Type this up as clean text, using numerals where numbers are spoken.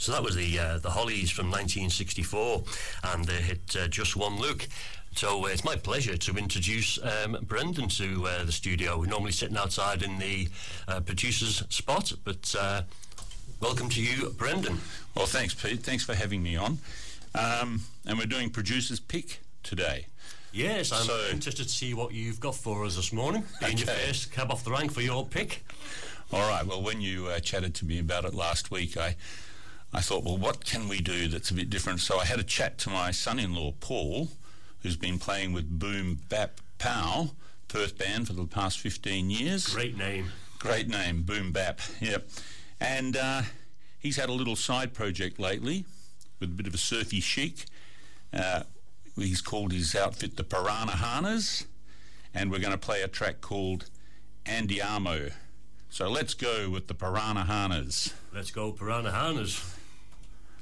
So that was the Hollies from 1964, and they hit Just One Look. So it's my pleasure to introduce Brendan to the studio. We're normally sitting outside in the producer's spot, but welcome to you, Brendan. Well, thanks, Pete. Thanks for having me on. And we're doing Producer's Pick today. Yes, I'm interested to see what you've got for us this morning. Being your first cab off the rank for your pick. All right. Well, when you chatted to me about it last week, I thought, well, what can we do that's a bit different? So I had a chat to my son-in-law, Paul, who's been playing with Boom Bap Pow, Perth band, for the past 15 years. Great name. Great name, Boom Bap, yep. And he's had a little side project lately with a bit of a surfy chic. He's called his outfit the Piranha Hanas, and we're going to play a track called Andiamo. So let's go with the Piranha Hanas. Let's go, Piranha Hanas.